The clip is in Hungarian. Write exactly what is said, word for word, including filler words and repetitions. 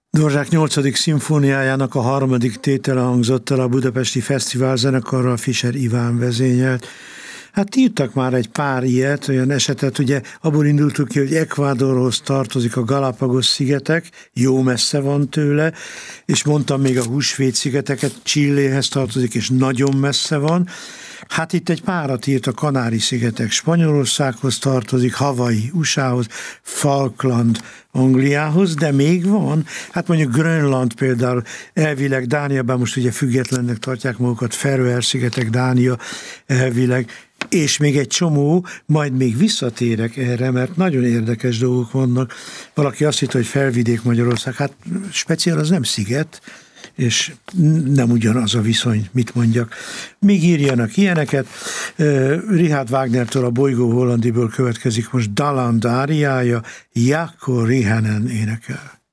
Dvořák nyolcadik szimfóniájának a harmadik tétele hangzott el a Budapesti Fesztivál zenekarral, Fischer Iván vezényelt. Hát írtak már egy pár ilyet, olyan esetet, ugye abból indultuk ki, hogy Ecuadorhoz tartozik a Galápagos-szigetek, jó messze van tőle, és mondtam még a Húsvét-szigeteket, Chiléhez tartozik, és nagyon messze van. Hát itt egy párat írt, a Kanári-szigetek Spanyolországhoz tartozik, Hawaii u es á-hoz, Falkland Angliához, de még van, hát mondjuk Grönland például, elvileg Dániában most ugye függetlennek tartják magukat, Feröer-szigetek, Dánia elvileg, és még egy csomó, majd még visszatérek erre, mert nagyon érdekes dolgok vannak. Valaki azt hitt, hogy Felvidék Magyarország, hát speciál az nem sziget, és nem ugyanaz a viszony, mit mondjak. Még írjanak ilyeneket. Richard Wagnertől, a Bolygó Hollandiből következik most Daland áriája, Jaakko Rihanen énekel.